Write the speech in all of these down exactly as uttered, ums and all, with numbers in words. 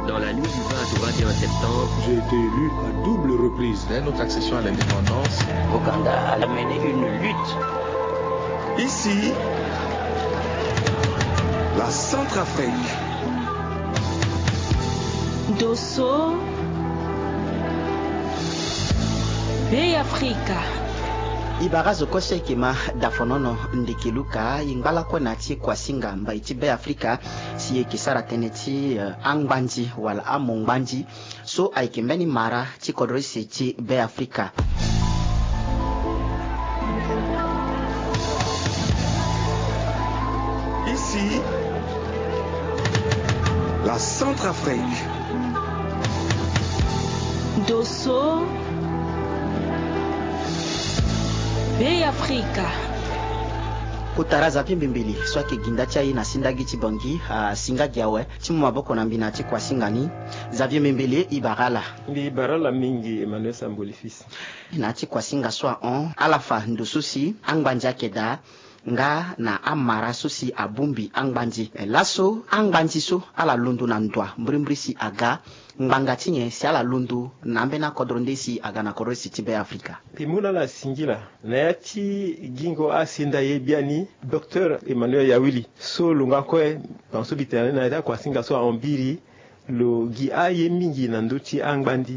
Dans la nuit du vingt au vingt et un septembre, j'ai été élu à double reprise. Dès notre accession à l'indépendance, Ouganda a mené une lutte. Ici, la Centrafrique. Dosso, Bay Africa. Ibarazo kose kima dafonono ndikiluka ingala kwa nati kwa singa mba iti Bay Africa siye kisara teneti uh, angbanji wala amongbanji so aikembeni mara ti kodroisi iti Bay Africa. Ici, la Centrafrique. Dosso, Bay Africa. Kutaraza pimbimbili swake gindacha hii na sindagi chibongi uh, singa giawe chimu maboko na mbina kwa singani Xavier Mbembele Ibarala Mbi Ibarala mingi Emmanuel Samboli fils na kwa singa swa on alafa ndususi angbanja keda nga na amara susi abumbi angbanji laso angbanji so ala lundu na ndwa mbrimbrisi aga ngbanga tinye si ala lundu na mbena kodrondesi aga na korosi tibe Afrika pimuna la singila na yati gingo asinda yebiani docteur Emmanuel Yawili so lunga kwe panso bitane na yata kwa singa so ambiri lo gi aye mingi na nduti angbandi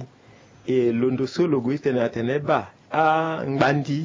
e londo so logo itene ateneba a ngbandi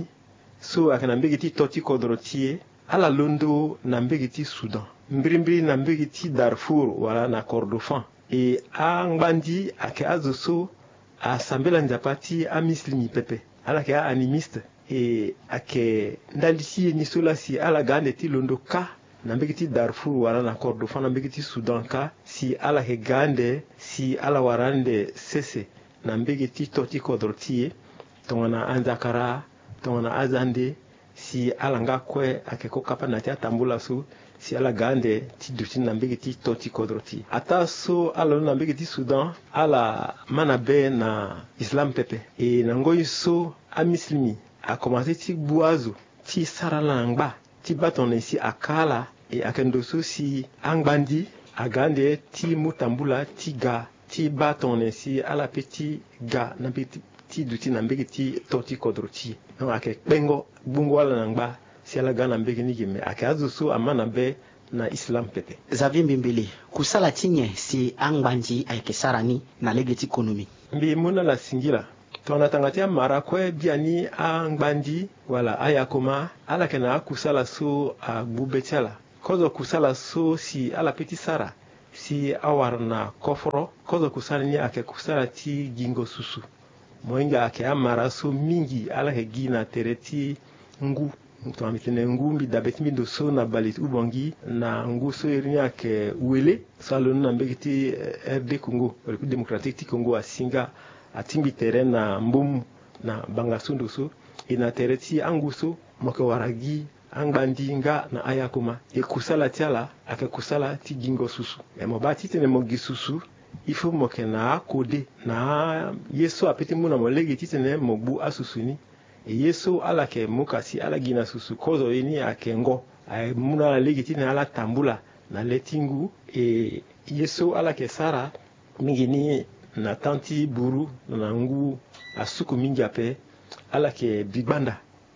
so akana mbegiti toti kodrotie ala londo na mbegiti Sudan mbirimbiri na mbegiti Darfour wala na Kordofan e a ngbandi ake azoso a sambela njapati a mislimi pepe ala ke a animiste e ake ndalisi ni sola si ala gande ti londo ka na mbegiti Darfour wala na Kordofan na mbegiti Sudan ka si ala ke gande si ala warande sese na mbegiti toti kodrotie tongana anzakara tongana azande si ala nga kwe akeko kapa na tia tambula su si ala gande ti duti na mbegi ti toti kodroti ata so ala na mbegi ti Sudan ala manabe na Islam pepe e na ngoi so a muslimi a commencé ti buazo ti sarala ngba ti baton si akala e akendo so si angbandi agande ti mutambula ti ga ti baton si ala petit ga na petit ti duti na mbegi ti toti kodroti no ake pengo bungo ala nangba si ala gana mbegi ni gime ake azusu amana be na Islam pepe Xavier Mbembele kusala tinye si angbanji aike sarani na legeti ekonomi mbi muna la singila tona tangatia mara kwe biani angbandi wala ayakoma ala kena kusala so agbubetiala kozo kusala so si ala peti sara si awarna kofro kozo kusala ni ake kusala ti gingo susu moinga ake amara so mingi ala ke gina tereti ngu to amitene ngu mbi dabeti mbi so na balit ubongi na ngu so irinya ke wele salo na mbekiti R D Congo République démocratique ti Congo asinga atimbi terrain na mbum na bangasundu so ina tereti anguso moke waragi angbandi nga na ayakoma e kusala tiala ake kusala ti gingo susu e mobati tene mogi susu il faut moke na kode na yeso apeti muna molegi titene mobu asusuni e yeso ala ke mukasi ala gina susu kozo ini akengo ay muna legi titene ala tambula na letingu e yeso ala ke sara mingi ni na tanti buru na ngu asuku mingi ape ala ke bibanda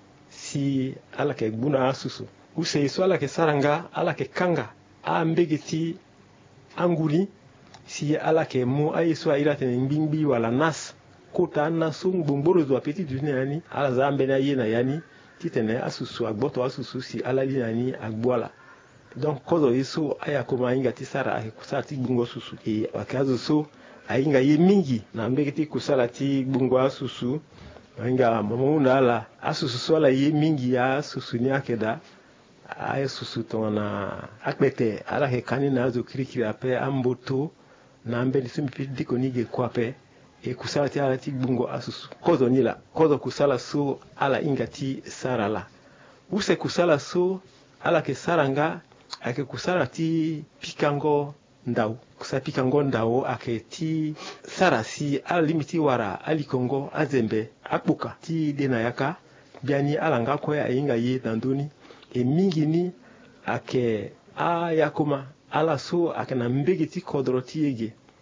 si ala ke buna asusu use yeso ala ke saranga ala ke kanga a mbegiti anguli si ala ke mu ayiso ayira tene mbimbi wala nas kota nasu ngbongoro zo apeti dune yani ala zambe na yena yani titene asusu agboto asusu si ala linani agbwala donc kozo yeso aya koma inga tisara akusa ti gbungo susu e akazo so ainga ye mingi na mbeketi kusala ti gbungo asusu inga mamuna ala asusu so ala ye mingi ya susu ni akeda ay susu tona akpete ala ke kanina zo kirikiri ape amboto na mbeli sumpi diko nige kwape e kusala ti ala ti gbungo asusu kozo nila kozo kusala so ala ingati sarala use kusala so ala ke saranga ake kusala ti pikango ndau kusa pikango ndau ake ti sarasi ala limiti wara ali kongo azembe akpuka ti dena yaka biani ala nga ko ya inga ye dandoni e mingi ni ake a yakoma ala so ake na mbegi ti kodro ti yege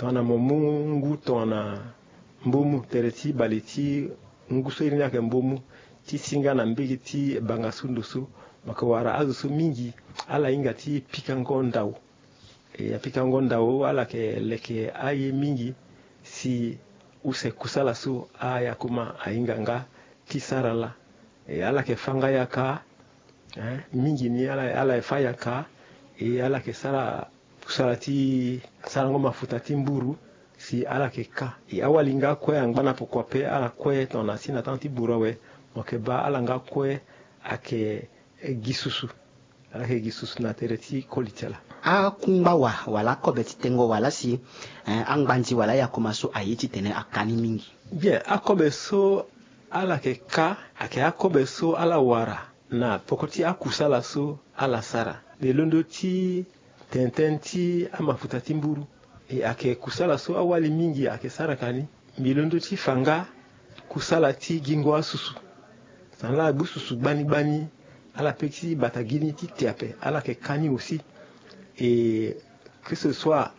tona momungu tona mbomu tereti baleti nguso irini ake mbomu ti singa na mbigi ti bangasundusu makawara azusu mingi ala inga ti pikango ndau e pikango ndau ala ke leke aye mingi si use kusala su aya kuma ainga nga ti sarala e ala ke fanga yaka eh mingi ni ala ala fa yaka e ala ke sara kusala ti sarango mafuta ti mburu si ala ke ka e awalinga kwe angbana pokwape ala kwe tona sina tanti burawe mokeba ala nga kwe ake gisusu ala ke gisusu na tereti kolitela a kungba wa wala kobeti tengo wala si eh, angbanji wala ya komaso ayiti tene akani mingi bien akobeso ala ke ka ake akobeso ala wara na pokoti akusala so ala sara le londo ti tenten ti amafuta timburu e ake kusala so awali mingi ake sara kani milondo ti fanga kusala ti gingo asusu sanla bususu bani bani ala peti batagini ti tiape ala ke kani aussi et que ce soit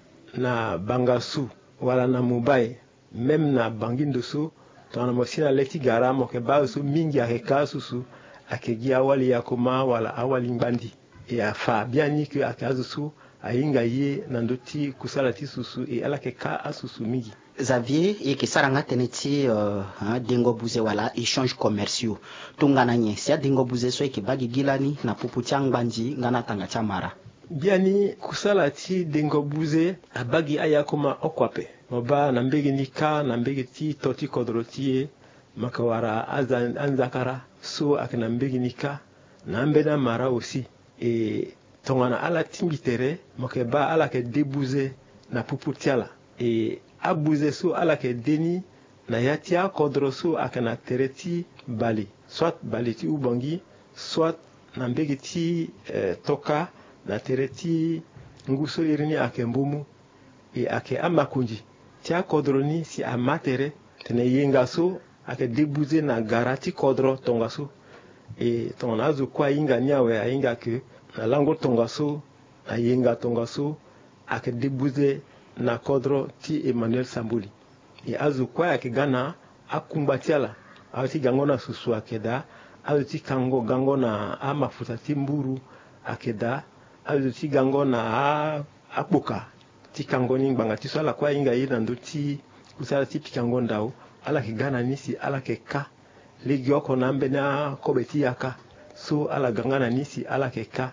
na bangasu wala na mubai même na bangindoso tona mosina leti gara mo ke baso mingi ake kasusu ake gi awali yakoma wala awali mbandi e afa biani que akazusu ainga ye nandoti kusala ti susu e ala ke ka asusu mingi Xavier et que saranga teneti uh, dingo buze wala échange commerciaux tungana nye sia dingo buze so ke bagi gilani na puputi angbanji ngana tanga chamara biani kusala ti dingo buze abagi ayakoma okwape moba na mbegi nika na mbegi ti toti kodrotie makawara azan anzakara so akina mbegi nika na mbena mara aussi e tongana ala timbitere mokeba ala ke debuze na puputiala e abuze so ala ke deni na yatia kodro so akana tereti bali soit bali ti ubangi soit na mbegi ti eh, toka na tereti nguso irini ake mbumu e ake amakunji tia kodro ni si amatere tene yenga so ake debuze na garati kodro tonga so e tongana azu kwa inga nyawe a inga ke na lango tonga so na yenga tonga so ake debuze na kodro ti Emmanuel Sambuli e azu kwa ake gana akumbatiala awti gango na susu akeda awti kango gango na amafuta ti mburu akeda awti gango na akboka ti kango ni banga ti so ala kwa inga yina ndo ti kusala ti pikango ndao ala ke gana nisi ala ke ka legi oko na mbe na kobeti yaka so ala gangana nisi ala ke ka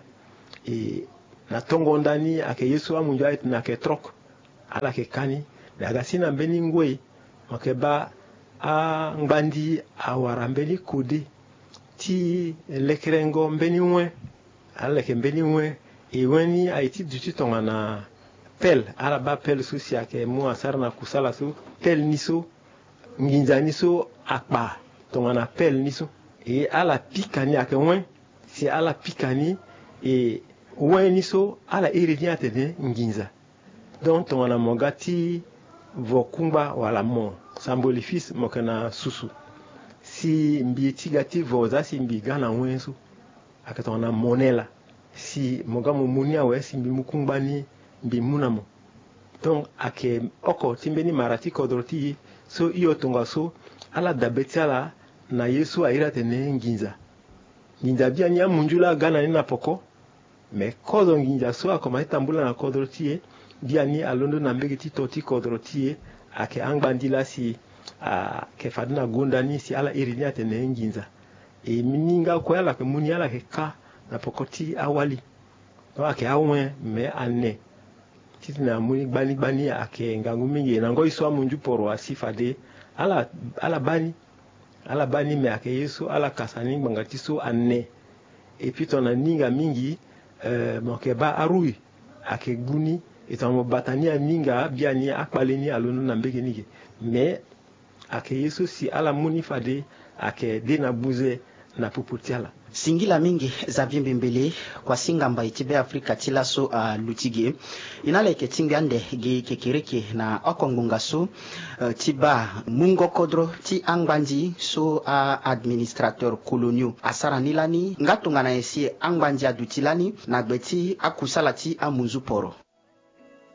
e na tongo ndani ake Yesu amunjo ayet na ke trok ala ke kani daga sina mbeni ngwe makeba a ngbandi awara mbeni kudi ti lekrengo mbeni nwe ala ke mbeni nwe e weni aiti duti tonga na pel ala ba pel susi ake mu asara na kusala so pel niso nginja niso akpa tonga na pel niso e ala pikani ake nwe si ala pikani e weni so ala iridia tene nginza donc tonga na mogati vokumba wala mo sambolifis mokana susu si mbi tigati voza si mbi gana wensu akatonga na monela si mogamu munia we si mbi mukumbani mbi munamo donc ake oko timbeni marati kodroti so iyo tonga so ala dabetiala na Yesu aira tene nginza nginza bia nya munjula gana ni na poko me kodo nginza so akoma itambula na kodroti bia ni alondo na mbegi ti toti kodroti ake angbandila si a ke fadina gonda ni si ala irinia tene nginza e mininga ko ala ke muni ala ke ka na pokoti awali no ake awen me ane titina muni gbani gbani ake ngangu mingi na ngo iso amunju poro asifade ala ala bani ala bani me ake Yesu ala kasani ngangati so ane e pitona ninga mingi euh mokeba arui ake guni etamo batania minga biani akbaleni alono na mbege nige me ake Yesu si ala muni fade ake dena buze na puputiala singila mingi za bimbembele kwa singamba itibe Afrika tilaso uh, lutige inale ke tingande ge kekereke na okongunga so uh, tiba mungo kodro ti angbanji so uh, administrateur coloniaux asara nilani ngatunga na esi angbanji adutilani na gbeti akusala ti amunzu poro